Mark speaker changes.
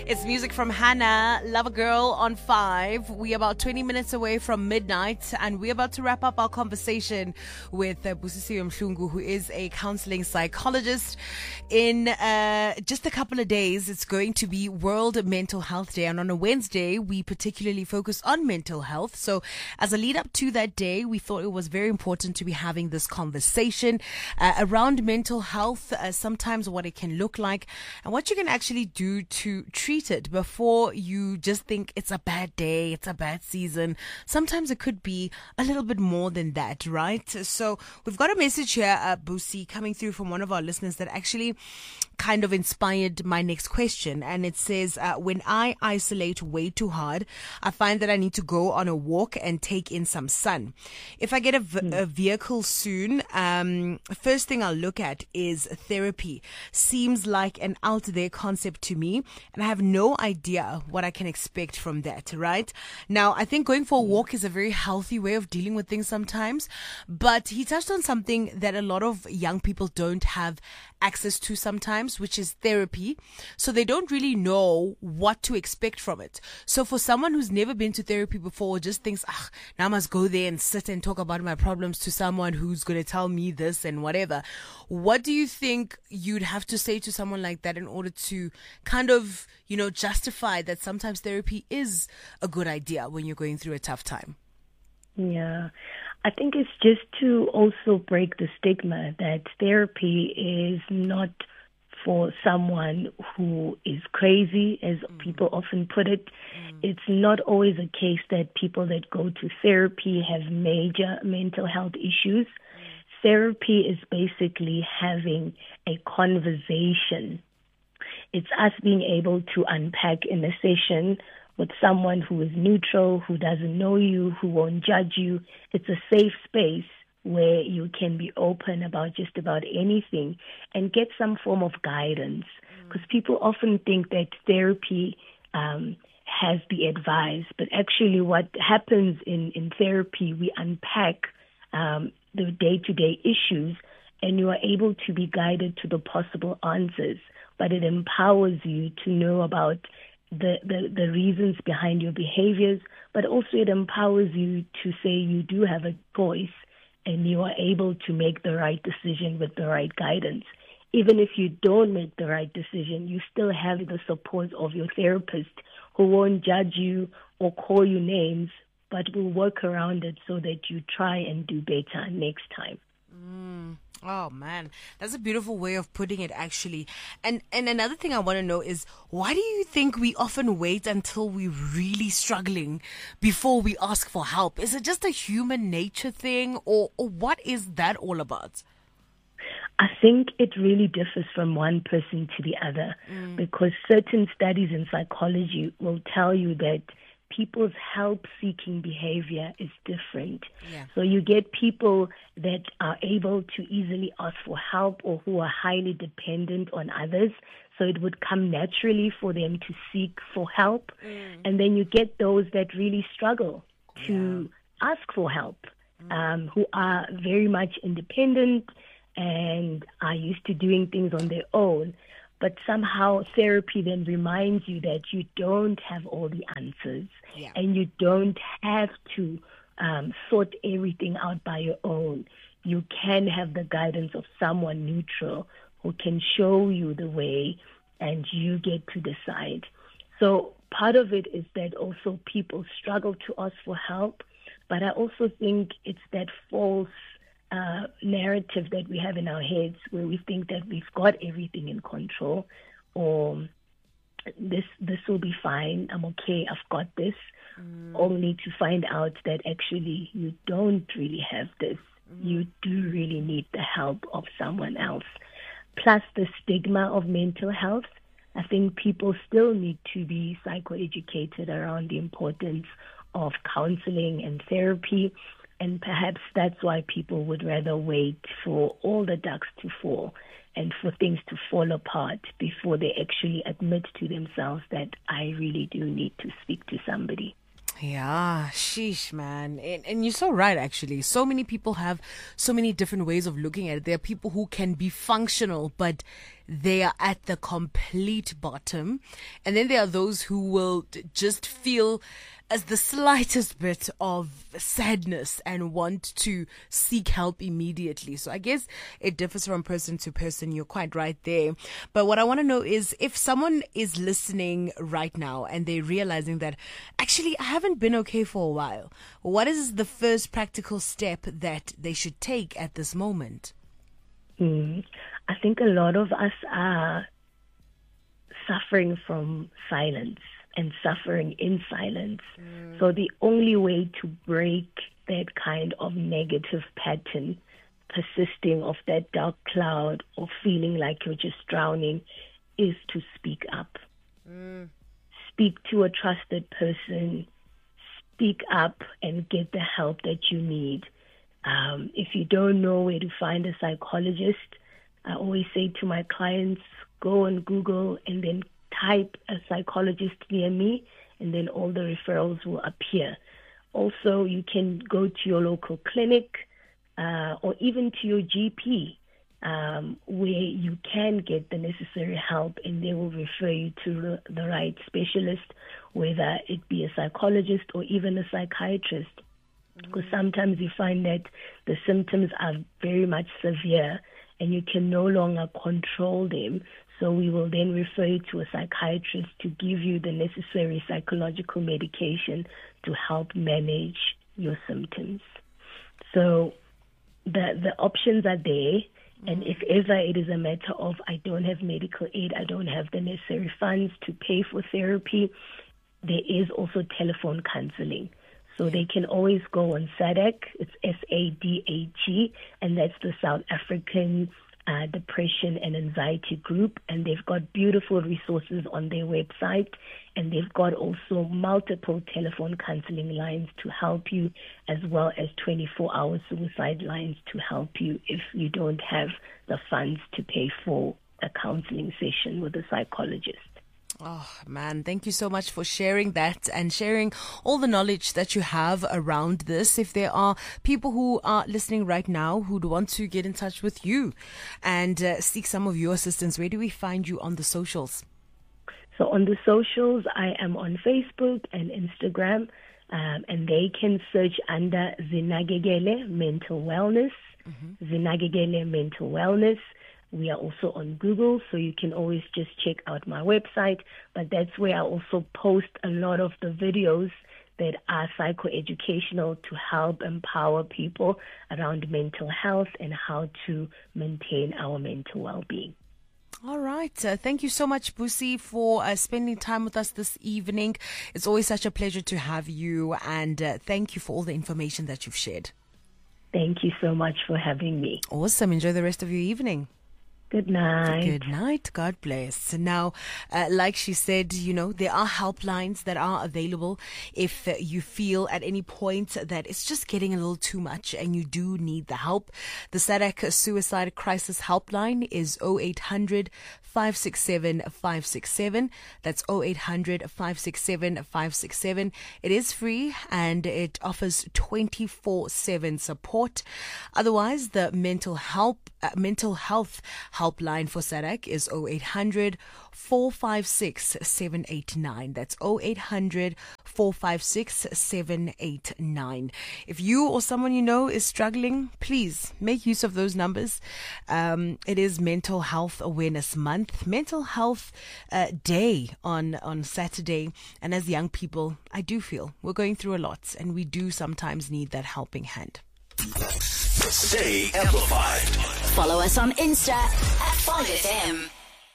Speaker 1: It's music from Hannah, Love a Girl on 5. We're about 20 minutes away from midnight, and we're about to wrap up our conversation with Busisiwe Mhlungu, who is a counseling psychologist. In just a couple of days, it's going to be World Mental Health Day, and on a Wednesday, we particularly focus on mental health. So as a lead up to that day, we thought it was very important to be having this conversation around mental health, sometimes what it can look like, and what you can actually do to treat it before you just think it's a bad day, it's a bad season. Sometimes it could be a little bit more than that, right? So we've got a message here, Busi, coming through from one of our listeners that actually kind of inspired my next question. And it says, when I isolate way too hard, I find that I need to go on a walk and take in some sun. If I get a vehicle soon, first thing I'll look at is therapy. Seems like an out there concept to me, and I have no idea what I can expect from that, right? Now, I think going for a walk is a very healthy way of dealing with things sometimes, but he touched on something that a lot of young people don't have access to sometimes, which is therapy. So they don't really know what to expect from it. So for someone who's never been to therapy before, just thinks, now I must go there and sit and talk about my problems to someone who's going to tell me this and whatever. What do you think you'd have to say to someone like that in order to kind of, justify that sometimes therapy is a good idea when you're going through a tough time?
Speaker 2: Yeah, I think it's just to also break the stigma that therapy is not for someone who is crazy, as people often put it. It's not always a case that people that go to therapy have major mental health issues. Therapy is basically having a conversation. It's us being able to unpack in a session with someone who is neutral, who doesn't know you, who won't judge you. It's a safe space where you can be open about just about anything and get some form of guidance. Because people often think that therapy has the advice, but actually what happens in therapy, we unpack the day-to-day issues, and you are able to be guided to the possible answers, but it empowers you to know about the reasons behind your behaviors, but also it empowers you to say you do have a choice and you are able to make the right decision with the right guidance. Even if you don't make the right decision, you still have the support of your therapist who won't judge you or call you names, but will work around it so that you try and do better next time.
Speaker 1: Oh man, that's a beautiful way of putting it, actually. And another thing I want to know is, why do you think we often wait until we're really struggling before we ask for help? Is it just a human nature thing, or what is that all about?
Speaker 2: I think it really differs from one person to the other, because certain studies in psychology will tell you that people's help-seeking behavior is different. Yeah. So you get people that are able to easily ask for help or who are highly dependent on others. So it would come naturally for them to seek for help. And then you get those that really struggle to ask for help, who are very much independent and are used to doing things on their own. But somehow therapy then reminds you that you don't have all the answers and you don't have to sort everything out by your own. You can have the guidance of someone neutral who can show you the way and you get to decide. So part of it is that also people struggle to ask for help, but I also think it's that false narrative that we have in our heads where we think that we've got everything in control, or this will be fine, I'm okay, I've got this, only to find out that actually you don't really have this. You do really need the help of someone else. Plus the stigma of mental health. I think people still need to be psychoeducated around the importance of counseling and therapy. And perhaps that's why people would rather wait for all the ducks to fall and for things to fall apart before they actually admit to themselves that I really do need to speak to somebody.
Speaker 1: Yeah, sheesh, man. And you're so right, actually. So many people have so many different ways of looking at it. There are people who can be functional, but they are at the complete bottom. And then there are those who will just feel as the slightest bit of sadness and want to seek help immediately. So I guess it differs from person to person. You're quite right there. But what I want to know is if someone is listening right now and they're realizing that actually I haven't been okay for a while, what is the first practical step that they should take at this moment?
Speaker 2: I think a lot of us are suffering from silence and suffering in silence. So the only way to break that kind of negative pattern, persisting of that dark cloud or feeling like you're just drowning, is to speak up. Speak to a trusted person. Speak up and get the help that you need. If you don't know where to find a psychologist, I always say to my clients, go on Google and then type a psychologist near me, and then all the referrals will appear. Also, you can go to your local clinic or even to your GP, where you can get the necessary help, and they will refer you to the right specialist, whether it be a psychologist or even a psychiatrist. Because sometimes you find that the symptoms are very much severe and you can no longer control them. So we will then refer you to a psychiatrist to give you the necessary psychological medication to help manage your symptoms. So the options are there. And if ever it is a matter of I don't have medical aid, I don't have the necessary funds to pay for therapy, there is also telephone counseling. So they can always go on SADAG, it's SADAG, and that's the South African Depression and Anxiety Group, and they've got beautiful resources on their website, and they've got also multiple telephone counseling lines to help you, as well as 24-hour suicide lines to help you if you don't have the funds to pay for a counseling session with a psychologist.
Speaker 1: Oh, man, thank you so much for sharing that and sharing all the knowledge that you have around this. If there are people who are listening right now who'd want to get in touch with you and seek some of your assistance, where do we find you on the socials?
Speaker 2: So on the socials, I am on Facebook and Instagram, and they can search under Zinakekele Mental Wellness, Zinakekele Mental Wellness. We are also on Google, so you can always just check out my website. But that's where I also post a lot of the videos that are psychoeducational to help empower people around mental health and how to maintain our mental well-being.
Speaker 1: All right. Thank you so much, Busi, for spending time with us this evening. It's always such a pleasure to have you, and thank you for all the information that you've shared.
Speaker 2: Thank you so much for having me.
Speaker 1: Awesome. Enjoy the rest of your evening.
Speaker 2: Good night.
Speaker 1: Good night. God bless. Now, like she said, you know, there are helplines that are available if you feel at any point that it's just getting a little too much and you do need the help. The SADAG Suicide Crisis Helpline is 0800 567 567. That's 0800 567 567. It is free and it offers 24/7 support. Otherwise, the mental health helpline for SADAG is 0800 456 789. That's 0800 456 789. If you or someone you know is struggling, please make use of those numbers. It is Mental Health Awareness Month, Mental Health Day on Saturday. And as young people, I do feel we're going through a lot and we do sometimes need that helping hand.
Speaker 3: Stay amplified.
Speaker 4: Follow us on Insta at 5FM.